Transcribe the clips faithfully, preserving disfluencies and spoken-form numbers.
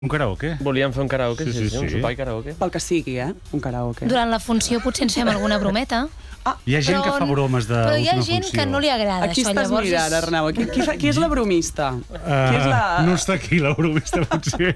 Un karaoke? Volíem fer un karaoke, sí, sí, sí, un sí. sopar i karaoke. Pel que sigui, eh? Un karaoke. Durant la funció potser ens fem alguna brometa. Ah, Hi ha gent però, que fa bromes de Però hi ha l'última gent funció. que no li agrada Aquí això. estàs Llavors mirant, és... Arnau. Qui, qui, fa, qui és la bromista? Uh, qui és la... No està aquí, la bromista, potser.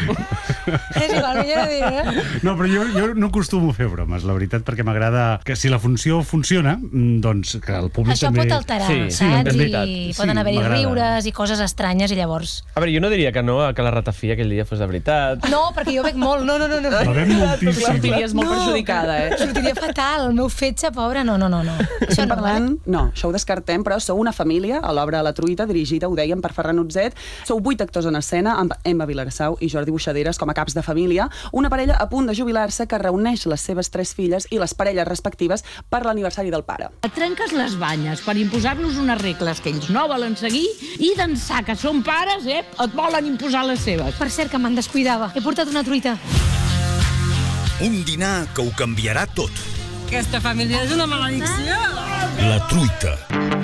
És igual, millor no dir, eh? No, però jo, jo no acostumo a fer bromes, la veritat, perquè m'agrada que si la funció funciona, doncs que el públic Això també... pot alterar, Sí, sí, saps? és veritat. I Sí, poden haver-hi m'agrada. riures i coses estranyes i llavors... A veure, jo no diria que no, que la ratafia aquell dia fos de veritat. No, perquè jo bec molt, no, no, no. no. La veig moltíssim. Sortiries molt No. perjudicada, eh? Sortiria fatal, el meu fetge, pobre, no, no, no. no. Això no, Parlant, vale? no, això ho descartem, però sou una família a l'obra La Truita, dirigida, ho dèiem, per Ferran Utzet. Sou vuit actors en escena, amb Emma Vilarsau i Jordi Buixaderes com a caps de família, una parella a punt de jubilar-se que reuneix les seves tres filles i les parelles respectives per l'aniversari del pare. Et trenques les banyes per imposar-los unes regles que ells no volen seguir i d'ençà que són pares, eh, et volen imposar les seves. Per cert, que me'n descuidava. He portat una truita. Un dinar que ho canviarà tot. Aquesta família és una maledicció. La Truita.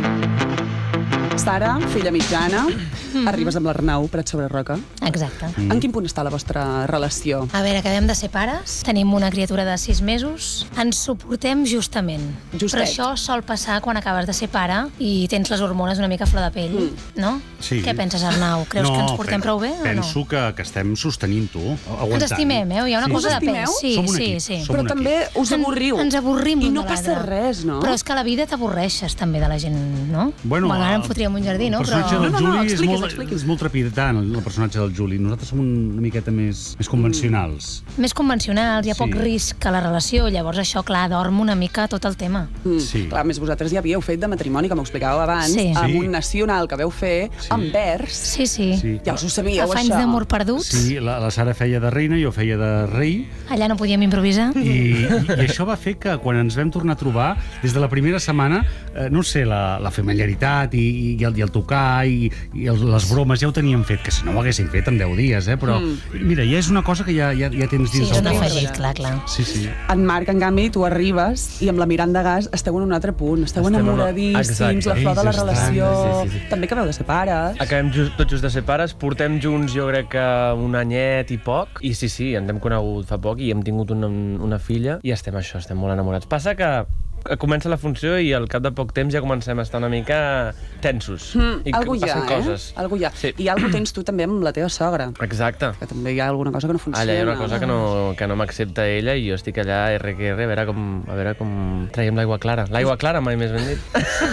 Sara, filla mitjana, arribes amb l'Arnau, Prat sobre Roca. Exacte. En quin punt està la vostra relació? A veure, acabem de ser pares, tenim una criatura de sis mesos, ens suportem justament. Justet. Però això sol passar quan acabes de ser pare i tens les hormones una mica a flor de pell, no? Sí. Què penses, Arnau? Creus no, que ens portem pe- prou bé o no? Penso que, que estem sostenint-ho, aguantant. Ens estimem, eh? Hi ha una Sí. cosa Us de pell. estimeu? Sí, Som un sí, equip, sí. som Però un també equip. us avorriu. En, ens avorrim I l'un no de passa l'altre. res, no? Però és que a la vida t'avorreixes també de la gent, no? Bueno, ara em el- fotríem un jardí, no? El personatge Però... del No, no, no, Juli és, expliquis, molt, expliquis. és molt trepidant, el, el personatge del Juli. Nosaltres som una miqueta més, més convencionals. Més convencionals, hi ha Sí. poc risc a la relació, llavors això, clar, dorm una mica tot el tema. Mm. Sí. Clar, a més, vosaltres ja havíeu fet de matrimoni, com explicàveu abans, Sí. amb Sí. un nacional que veu fer, Sí. amb vers. Sí, sí. Sí. Ja us ho sabíeu, Afanys això. d'amor perduts, Sí, la, la Sara feia de reina, jo feia de rei, allà no podíem improvisar. i, i, i això va fer que quan ens vam tornar a trobar, des de la primera setmana, eh, no sé, la, la familiaritat i, i, el, i el tocar i, i el, les bromes ja ho teníem fet, que si no ho haguéssim fet en deu dies, eh? Però mm. mira, ja és una cosa que ja, ja, ja tens Sí, dins és un del cos. afegit, clar, clar. Sí, sí. En Marc, en canvi, tu arribes i amb la Miranda Gas esteu en un altre punt. Esteu Estem en- enamoradíssims, la flor de la Ells estan, relació... sí, sí, sí. També acabeu de ser pares. Acabem just, tots just de ser pares, portem junts jo crec que un anyet i poc, i sí, sí, ens hem conegut fa poc i hem tingut una, una filla i estem això, estem molt enamorats. Passa que comença la funció i al cap de poc temps ja comencem a estar una mica tensos. Mm, I algú que hi ha, passen eh? coses. Algú hi ha. Sí. I algú tens tu també amb la teva sogra, Exacte. que també hi ha alguna cosa que no funciona. Allà hi ha una cosa que no, que no m'accepta ella i jo estic allà R que R a veure com, a veure com traiem l'aigua clara. L'aigua clara, mai més ben dit.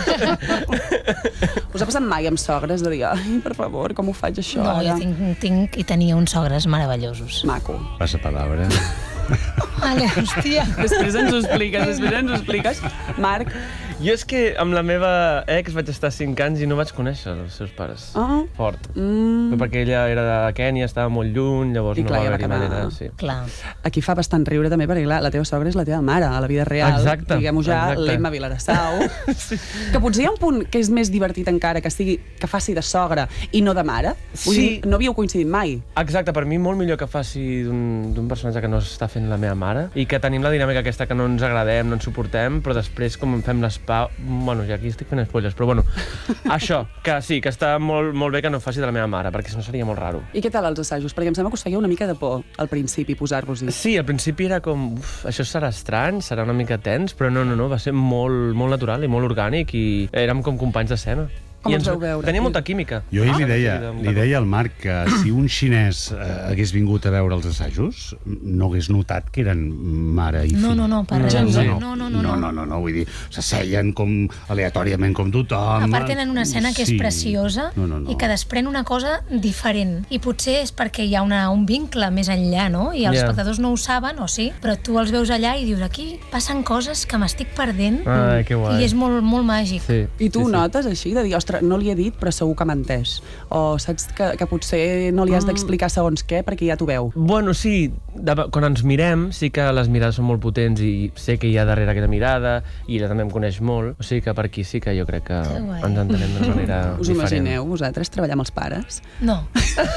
Us ha passat mai amb sogres de dir, ai, per favor, com ho faig això No, ara? jo tinc, tinc i tenia uns sogres meravellosos. Maco. Passa palabra. Vale, hòstia. Després ens ho expliques, després ens ho expliques. Marc, Jo és que amb la meva ex vaig estar cinc anys i no vaig conèixer els seus pares. Ah. Fort. mm, Perquè ella era de Kènia, estava molt lluny, llavors I no clar, va ja va haver-hi quedar- manera. Sí. Clar. aquí fa bastant riure també, perquè clar, la teva sogra és la teva mare, a la vida real. Exacte, Diguem-ho ja, exacte. l'Emma Vilarsau. sí. Que potser hi ha un punt que és més divertit encara, que, sigui, que faci de sogra i no de mare. Vull Sí. dir, no havíeu coincidit mai. Exacte, per mi molt millor que faci d'un d'un personatge que no està fent la meva mare i que tenim la dinàmica aquesta que no ens agradem, no ens suportem, però després com en fem l'espa... Bueno, ja aquí estic fent spoilers, però bueno, això, que sí, que està molt, molt bé que no faci de la meva mare, perquè si no seria molt raro. I què tal els assajos? Perquè em sembla que us feia una mica de por al principi posar-vos-hi. Sí, al principi era com, uf, això serà estrany, serà una mica tens, però no, no, no, va ser molt, molt natural i molt orgànic i érem com companys d'escena. Com I ens vau veure? Tenia molta química. Jo ahir li Ah, deia, sí, li deia al Marc que si un xinès eh, hagués vingut a veure els assajos, no hagués notat que eren mare i fill. No, no, no, per res. No, No, no, no, no, no. no, no, no, vull dir, s'asseien com aleatòriament com tothom. A part tenen una escena que és Sí. preciosa no, no, no. i que desprèn una cosa diferent. I potser és perquè hi ha una, un vincle més enllà, no? I els Ja. espectadors no ho saben, o sí, però tu els veus allà i dius, aquí passen coses que m'estic perdent. Ai, que guai. I és molt, molt màgic. Sí, I tu sí, sí. notes així, de dir, ostres, no li he dit, però segur que m'ha entès. O saps que, que potser no li has d'explicar segons què perquè ja t'ho veu. Bueno, sí, de, quan ens mirem sí que les mirades són molt potents i sé que hi ha darrere aquella mirada i ella també em coneix molt, o sigui que per aquí sí que jo crec que Que guai. ens entenem d'una manera Us diferent. imagineu, vosaltres, treballar amb els pares? No.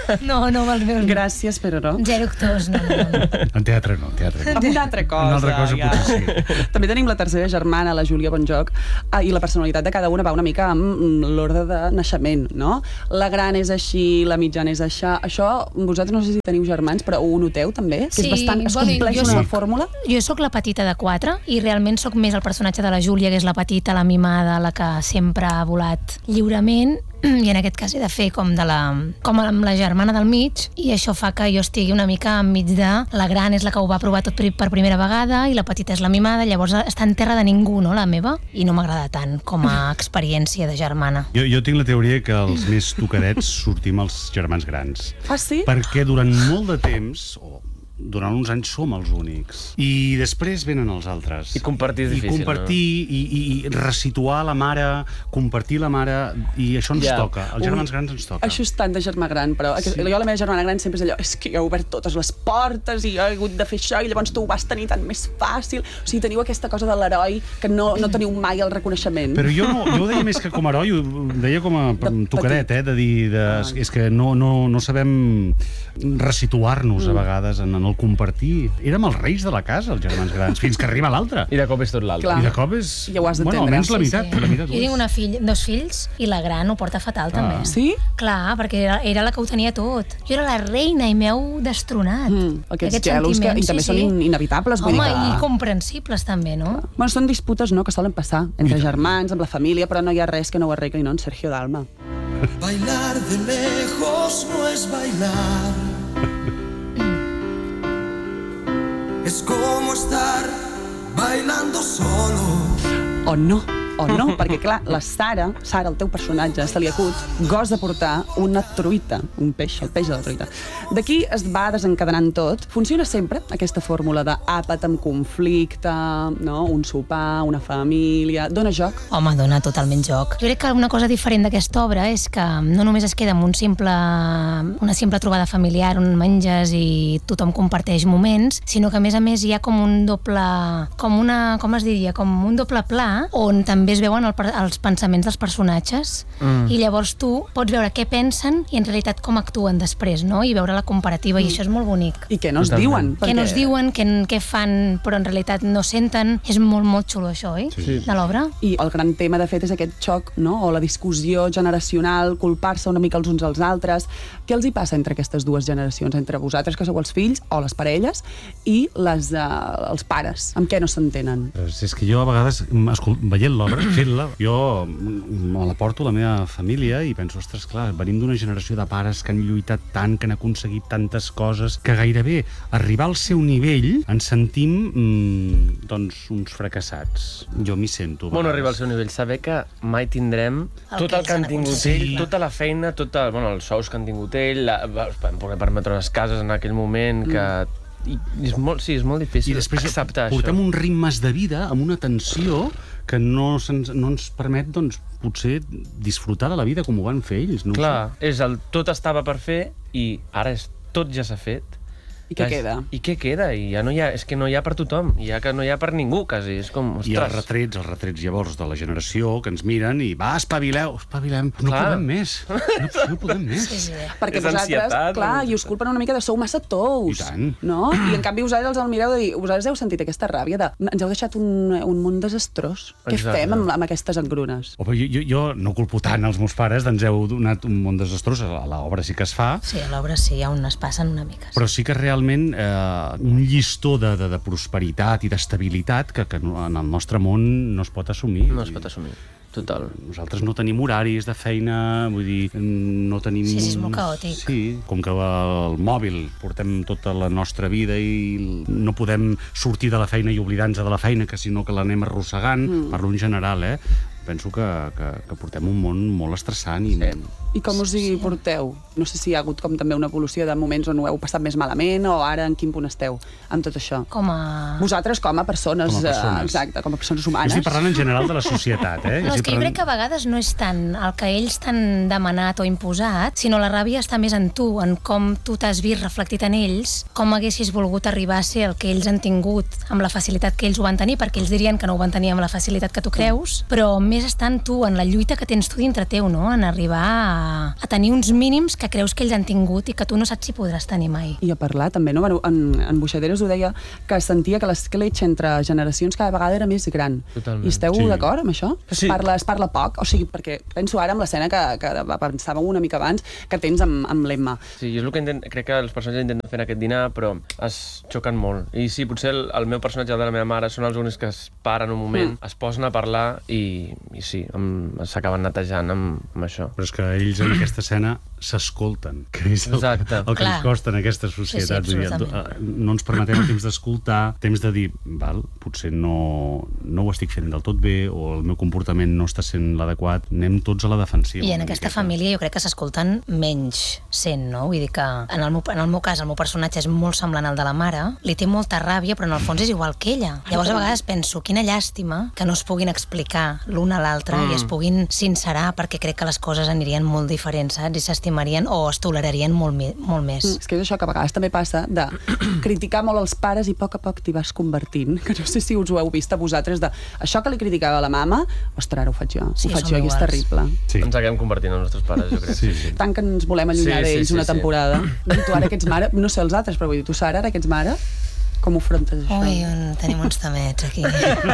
No, no amb els meus... Gràcies, però no. Zero actors, no, no, no. En teatre no, en teatre no. Amb una altra cosa. Una altra cosa ja. potser sí. També tenim la tercera germana, la Júlia Bonjoc, ah, i la personalitat de cada una va una mica amb l'ordre de naixement, no? La gran és així, la mitjana és això. Això, vosaltres no sé si teniu germans, però ho noteu també? Que Sí, és bastant, es bueno, compleix jo una soc- fórmula? Jo sóc la petita de quatre i realment sóc més el personatge de la Júlia, que és la petita, la mimada, la que sempre ha volat lliurement, i en aquest cas he de fer com de la com amb la germana del mig, i això fa que jo estigui una mica enmig de la gran és la que ho va provar tot per primera vegada i la petita és la mimada, llavors està en terra de ningú, no, la meva, i no m'agrada tant com a experiència de germana. Jo, jo tinc la teoria que els més tocadets sortim els germans grans. Ah, sí? Perquè durant molt de temps, o durant uns anys som els únics. I després venen els altres. I compartir és difícil, I compartir, no? i, i, i resituar la mare, compartir la mare, i això ens Ja. toca. Els germans grans ens toca. Això és tant de germà gran, però sí. Jo la meva germana gran sempre és allò, és que jo he obert totes les portes i jo he hagut de fer això i llavors tu ho vas tenir tant més fàcil. O sigui, teniu aquesta cosa de l'heroi que no, no teniu mai el reconeixement. Però jo, no, jo ho deia més que com a heroi, ho deia com a De tocadet, eh, de dir... De, és que no, no, no sabem resituar-nos a vegades en, en el compartir. Érem els reis de la casa, els germans grans, fins que arriba l'altre. I de cop és tot l'altre. Clar. I de cop és... Ja ho has bueno, d'entendre. almenys la Sí, meitat. sí. La meitat Jo tinc una fill, dos fills i la gran ho porta fatal, també. Sí? Clar, perquè era, era la que ho tenia tot. Jo era la reina i m'heu destronat. Mm, aquests gelos que i també són in- inevitables. Vull Home, dir que... i comprensibles també, no? Bueno, són disputes, no?, que solen passar entre germans, amb la família, però no hi ha res que no ho arregli, no?, en Sergio Dalma. Bailar de lejos no es bailar. Es como estar bailando solo. O no, o no, perquè clar, la Sara, Sara, el teu personatge, se li acut, gosa portar una truita, un peix, el peix de la truita. D'aquí es va desencadenant tot. Funciona sempre aquesta fórmula d'àpat amb conflicte, no? Un sopar, una família... Dóna joc? Home, dona totalment joc. Jo crec que una cosa diferent d'aquesta obra és que no només es queda amb un simple, una simple trobada familiar on menges i tothom comparteix moments, sinó que a més a més hi ha com un doble... com una... com es diria? Com un doble pla on també es veuen el, els pensaments dels personatges mm. i llavors tu pots veure què pensen i en realitat com actuen després, no? I veure la comparativa, mm. i això és molt bonic. I què no es Totalment. diuen? Què no es diuen, què, què fan, però en realitat no senten. És molt, molt xulo, això, oi? Sí. De l'obra. I el gran tema, de fet, és aquest xoc, no?, o la discussió generacional, culpar-se una mica els uns als altres. Què els hi passa entre aquestes dues generacions, entre vosaltres, que sou els fills, o les parelles, i les, uh, els pares? Amb què no s'entenen? És que jo a vegades, escol... veient l'obra, fent-la, jo me la porto a la meva família i penso, ostres, clar, venim d'una generació de pares que han lluitat tant, que han aconseguit tantes coses, que gairebé arribar al seu nivell ens sentim, mmm, doncs, uns fracassats. Jo m'hi sento. a Bueno, vegades. arribar al seu nivell, saber que mai tindrem El tot que el que han ells han tingut aconseguit. ell, tota la feina, tota, bueno, els sous que han tingut ell, la, vam poder permetre unes cases en aquell moment que... I és molt, sí, és molt difícil I després acceptar portem això. uns ritmes de vida amb una tensió que no, se'ns, no ens permet, doncs, potser disfrutar de la vida com ho van fer ells. No ho Clar, sé. és el tot estava per fer i ara és, tot ja s'ha fet. I què Clar, és- queda? I què queda? I ja no hi ha, és que no hi ha per tothom, ja que no hi ha per ningú, quasi. És com, I els ostres, retrets, els retrets llavors de la generació que ens miren i va, espavileu, espavilem. No Clar. podem més. No, no podem més. Sí, sí. Perquè És vosaltres, ansietat, clar, és i us culpen una mica de sou massa tous. I tant. No? I en canvi vosaltres el mireu de dir, vosaltres heu sentit aquesta ràbia de ens heu deixat un, un món desastrós. Què Exacte. fem amb, amb aquestes engrunes? O, jo, jo, jo no culpo tant els meus pares, ens heu donat un món desastrós, a l'obra sí que es fa, Sí, a l'obra sí, on es passen una mica. però sí que realment eh, un llistó de, de, de prosperitat i d'estabilitat que, que no- en el nostre món no es pot assumir. no es pot assumir. Total. Nosaltres no tenim horaris de feina, vull dir, no tenim... Sí, sí, és molt caòtic. Sí, com que el mòbil portem tota la nostra vida i no podem sortir de la feina i oblidar-nos de la feina, que sinó que l'anem arrossegant, mm. parlo en general, eh? Penso que, que, que portem un món molt estressant i... Sí. I com us hi porteu? No sé si hi ha hagut com també una evolució de moments on ho heu passat més malament o ara en quin punt esteu amb tot això. Com a... Vosaltres com a persones, Com a persones. eh, exacte, com a persones Jo humanes. estic parlant en general de la societat, eh? No, és Estic que jo parlant- crec que a vegades no és tant el que ells t'han demanat o imposat, sinó la ràbia està més en tu, en com tu t'has vist reflectit en ells, com haguessis volgut arribar a ser el que ells han tingut amb la facilitat que ells ho van tenir, perquè ells dirien que no ho van tenir amb la facilitat que tu creus, però més està en tu, en la lluita que tens tu dintre teu, no? En arribar a, a tenir uns mínims que creus que ells han tingut i que tu no saps si podràs tenir mai. I a parlar també, no? Bueno, en, en Buixaderes ho deia, que sentia que l'escletxa entre generacions cada vegada era més gran. Totalment. I esteu Sí. d'acord amb això? Es, Sí. parla, es parla poc? O sigui, perquè penso ara amb l'escena que, que pensàvem una mica abans que tens amb, amb l'Emma. Sí, jo és el que intent, crec que els personatges intenten fer en aquest dinar, però es xoquen molt. I sí, potser el, el meu personatge, el de la meva mare, són els únics que es paren un moment, mm. es posen a parlar i, i sí, s'acaben netejant amb, amb això. Però és que ells en aquesta escena s'escolten, que és el, Exacte. el que Clar. ens costa en aquesta societat. Sí, sí, Vull dir, absolutament. no ens permetem el temps d'escoltar, temps de dir, val, potser no, no ho estic fent del tot bé, o el meu comportament no està sent l'adequat, anem tots a la defensiva. I en una aquesta miqueta. família jo crec que s'escolten menys sent, no? Vull dir que en el, meu, en el meu cas el meu personatge és molt semblant al de la mare, li té molta ràbia, però en el fons és igual que ella. Llavors a vegades penso, quina llàstima que no es puguin explicar l'un a l'altre mm. i es puguin sincerar, perquè crec que les coses anirien molt diferents, saps? I s'estimarien o es tolerarien molt, mi, molt més. Mm, és que és això que a vegades també passa de criticar molt els pares i a poc a poc t'hi vas convertint, que no sé si us ho heu vist a vosaltres, de això que li criticava a la mama, ostres, ara ho faig jo, Sí, ho faig som jo i és iguals. terrible. Sí. Ens acabem convertint en els nostres pares, jo crec. Sí, sí. Tant que ens volem allunyar Sí, sí, d'ells sí, una sí. temporada. I tu ara que ets mare, no sé els altres, però vull dir, tu Sara, ara que ets mare, com ho afrontes això? Ui, un, tenim uns tamets aquí.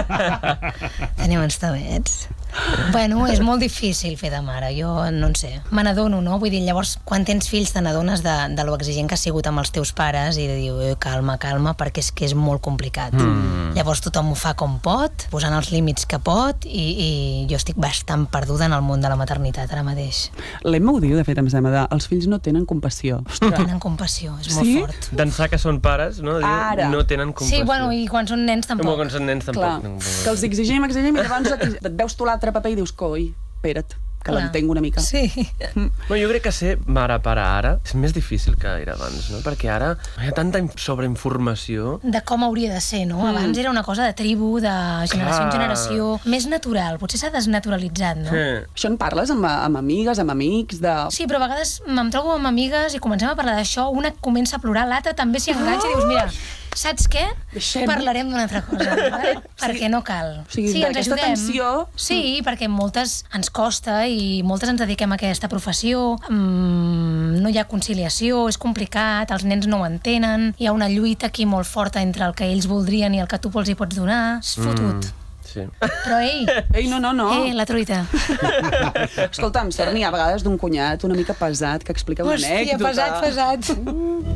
Tenim uns tamets. Bueno, és molt difícil fer de mare, jo no en sé. Me n'adono, no? Vull dir, llavors, quan tens fills te n'adones de, de lo exigent que has sigut amb els teus pares i de dir, eh, calma, calma, perquè és que és molt complicat. Mm. Llavors tothom ho fa com pot, posant els límits que pot, i, i jo estic bastant perduda en el món de la maternitat ara mateix. L'Emma ho diu, de fet, em sembla, de, els fills no tenen compassió. Ostres, Tenen compassió, és molt Sí? fort. D'ençà que són pares, no? Diu, Ara. no tenen compassió. Sí, bueno, i quan són nens Com tampoc. quan són nens tampoc. clar, no, que els exigim, exigim, i llavors et, et veus tu l'altre paper i dius, coi, espera't, que Clar. l'entenc una mica. Sí. No, jo crec que ser mare-pare ara és més difícil que era abans, no? Perquè ara hi ha tanta in- sobreinformació. De com hauria de ser, no? Abans era una cosa de tribu, de generació en Clar. generació, més natural, potser s'ha desnaturalitzat, no? Sí. Això en parles amb, amb amigues, amb amics, de... Sí, però a vegades em trobo amb amigues i comencem a parlar d'això, una comença a plorar, l'altra també s'hi enganxa i dius, mira, saps què? Deixem. Parlarem d'una altra cosa, eh? perquè no cal. O sigui, sí, ens d'aquesta ajudem. tensió- Sí, perquè moltes ens costa i moltes ens dediquem a aquesta professió, mm, no hi ha conciliació, és complicat, els nens no ho entenen, hi ha una lluita aquí molt forta entre el que ells voldrien i el que tu els hi pots donar, és fotut. Sí. Però ei, Ei, no, no, no. eh, la truita. Escolta'm, sort n'hi ha a vegades d'un cunyat una mica pesat que explica una Hòstia, anècdota. pesat, pesat.